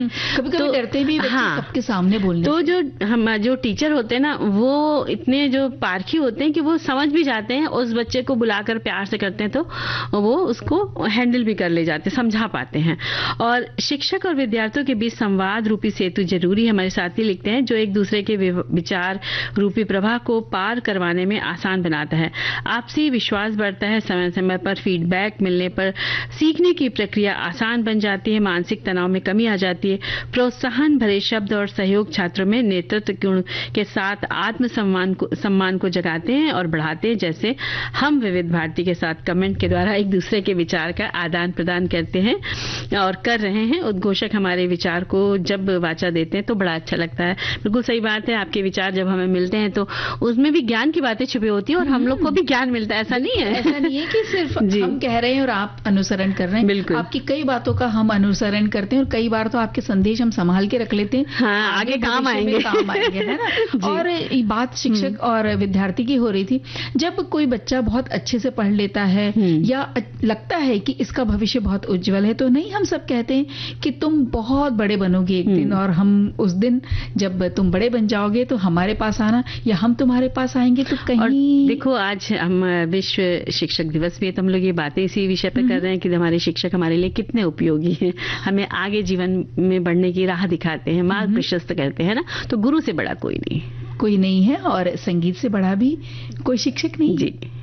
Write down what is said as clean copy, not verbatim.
कभी कभी डरते भी बच्चे सबके सामने बोलने तो जो टीचर होते हैं ना, वो इतने जो पारखी होते हैं कि वो समझ भी जाते हैं, उस बच्चे को बुलाकर प्यार से करते हैं तो वो उसको हैंडल भी कर ले जाते हैं, समझा पाते हैं। और शिक्षक और विद्यार्थियों के बीच संवाद रूपी सेतु जरूरी है। हमारे साथी लिखते हैं, जो एक दूसरे के विचार रूपी प्रवाह को पार करवाने में आसान बनाता है। आपसी विश्वास बढ़ता है, समय समय पर फीडबैक मिलने पर सीखने की प्रक्रिया आसान बन जाती है, मानसिक तनाव में कमी आ जाती है। प्रोत्साहन भरे शब्द और सहयोग छात्रों में नेतृत्व गुण के साथ आत्म सम्मान को जगाते हैं और बढ़ाते हैं। जैसे हम विविध भारती के साथ कमेंट के द्वारा एक दूसरे के विचार का आदान प्रदान करते हैं और कर रहे हैं। उद्घोषक हमारे विचार को जब वाचा देते हैं तो बड़ा अच्छा लगता है। बिल्कुल सही बात है, आपके विचार जब हमें मिलते हैं तो उसमें भी ज्ञान की बातें छुपी होती है और हम लोग को भी ज्ञान मिलता है। ऐसा नहीं है कि सिर्फ हम कह रहे हैं और आप अनुसरण कर रहे हैं। बिल्कुल, आपकी कई बातों का हम अनुसरण करते हैं और कई बार तो आपके संदेश हम संभाल के रख लेते हैं। हाँ, आगे काम आएंगे है ना। और ये बात शिक्षक और विद्यार्थी की हो रही थी। जब कोई बच्चा बहुत अच्छे से पढ़ लेता है या लगता है कि इसका भविष्य बहुत उज्जवल है, तो नहीं, हम सब कहते हैं कि तुम बहुत बड़े बनोगे एक दिन, और हम उस दिन जब तुम बड़े बन जाओगे तो हमारे पास आना या हम तुम्हारे पास आएंगे। तो कहीं देखो, आज हम विश्व शिक्षक दिवस भी है, तो हम लोग ये बातें इसी विषय पर कर रहे हैं कि हमारे शिक्षक हमारे लिए कितने उपयोगी हैं, हमें आगे जीवन में बढ़ने की राह दिखाते हैं, मार्ग प्रशस्त करते हैं ना। तो गुरु से बड़ा कोई नहीं है और संगीत से बड़ा भी कोई शिक्षक नहीं। जी।